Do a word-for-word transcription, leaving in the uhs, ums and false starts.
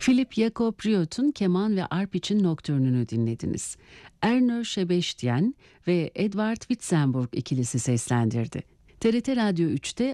Philip Jakob Riot'un keman ve arp için Nocturne'ünü dinlediniz. Erno Şebeştyen ve Edward Witzenburg ikilisi seslendirdi. T R T Radyo üçte